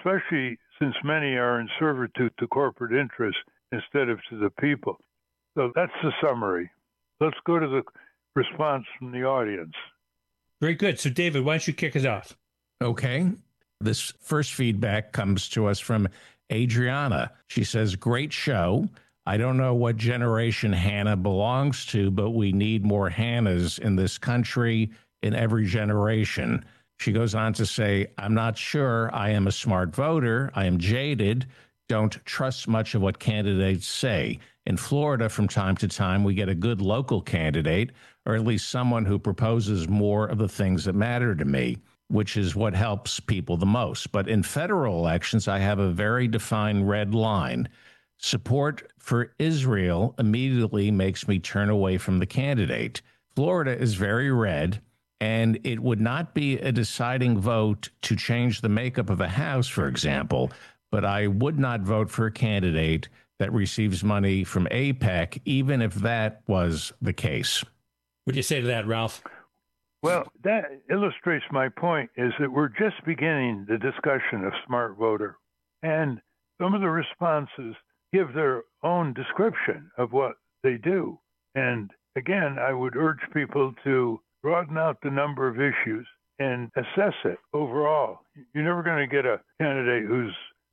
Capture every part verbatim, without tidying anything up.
especially since many are in servitude to corporate interests instead of to the people. So that's the summary. Let's go to the response from the audience. Very good. So, David, why don't you kick us off? Okay. This first feedback comes to us from Adriana. She says, great show. I don't know what generation Hannah belongs to, but we need more Hannahs in this country in every generation. She goes on to say, I'm not sure I am a smart voter. I am jaded. Don't trust much of what candidates say. In Florida, from time to time, we get a good local candidate, or at least someone who proposes more of the things that matter to me, which is what helps people the most. But in federal elections, I have a very defined red line. Support for Israel immediately makes me turn away from the candidate. Florida is very red, and it would not be a deciding vote to change the makeup of a House, for example, but I would not vote for a candidate that receives money from AIPAC, even if that was the case. What do you say to that, Ralph? Well, that illustrates my point, is that we're just beginning the discussion of smart voter. And some of the responses give their own description of what they do. And again, I would urge people to broaden out the number of issues and assess it overall. You're never going to get a candidate who's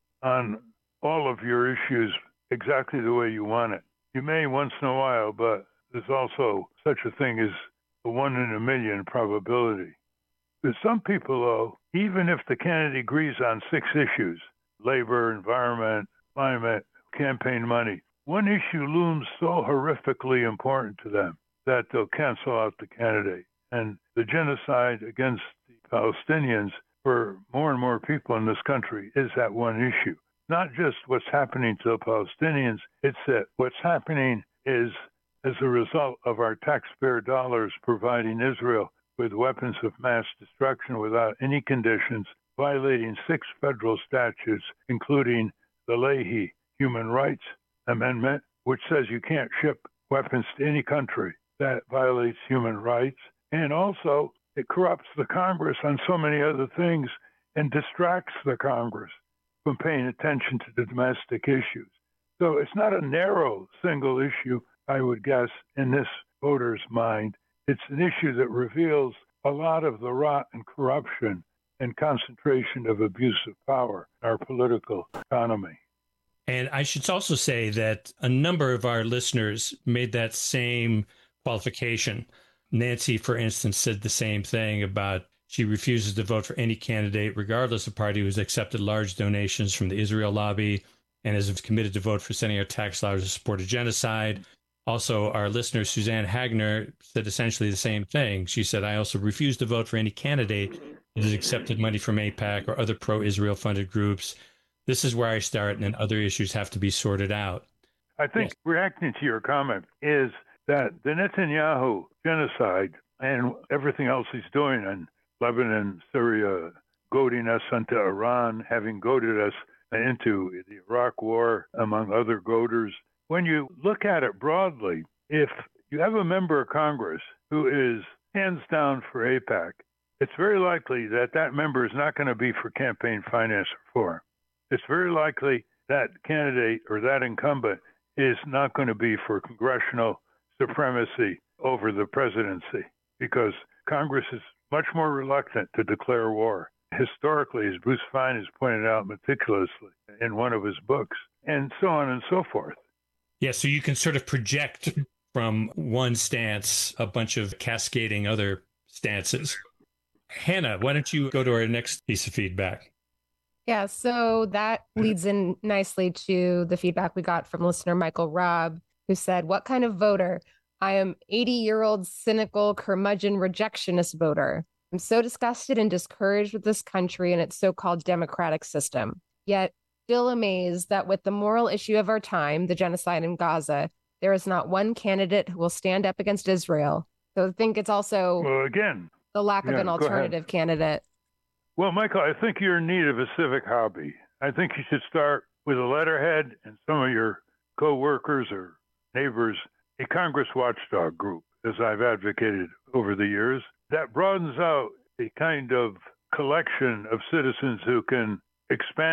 on all of your issues exactly the way you want it. You may once in a while, but there's also such a thing as a one in a million probability. There's some people, though, even if the candidate agrees on six issues, labor, environment, climate, campaign money, one issue looms so horrifically important to them that they'll cancel out the candidate. And the genocide against the Palestinians for more and more people in this country is that one issue. Not just what's happening to the Palestinians, it's that what's happening is as a result of our taxpayer dollars providing Israel with weapons of mass destruction without any conditions, violating six federal statutes, including the Leahy Human Rights Amendment, which says you can't ship weapons to any country. That violates human rights. And also, it corrupts the Congress on so many other things and distracts the Congress from paying attention to the domestic issues. So it's not a narrow single issue, I would guess, in this voter's mind. It's an issue that reveals a lot of the rot and corruption and concentration of abuse of power in our political economy. And I should also say that a number of our listeners made that same qualification. Nancy, for instance, said the same thing about she refuses to vote for any candidate, regardless of party, who's accepted large donations from the Israel lobby and is committed to vote for sending our tax dollars to support a genocide. Also, our listener, Suzanne Hagner, said essentially the same thing. She said, I also refuse to vote for any candidate that has accepted money from AIPAC or other pro-Israel funded groups. This is where I start, and then other issues have to be sorted out. I think yes. Reacting to your comment is that the Netanyahu genocide and everything else he's doing in Lebanon, Syria, goading us into Iran, having goaded us into the Iraq War, among other goaders. When you look at it broadly, if you have a member of Congress who is hands down for AIPAC, it's very likely that that member is not going to be for campaign finance reform. It's very likely that candidate or that incumbent is not going to be for congressional supremacy over the presidency, because Congress is much more reluctant to declare war, historically, as Bruce Fein has pointed out meticulously in one of his books, and so on and so forth. Yeah, so you can sort of project from one stance a bunch of cascading other stances. Hannah, why don't you go to our next piece of feedback? Yeah, so that leads in nicely to the feedback we got from listener Michael Robb, who said, what kind of voter? I am eighty-year-old cynical curmudgeon rejectionist voter. I'm so disgusted and discouraged with this country and its so-called democratic system. Yet, still amazed that with the moral issue of our time, the genocide in Gaza, there is not one candidate who will stand up against Israel. So I think it's also well, again, the lack yeah, of an alternative candidate. Well, Michael, I think you're in need of a civic hobby. I think you should start with a letterhead and some of your co-workers or neighbors, a Congress watchdog group, as I've advocated over the years. That broadens out a kind of collection of citizens who can expand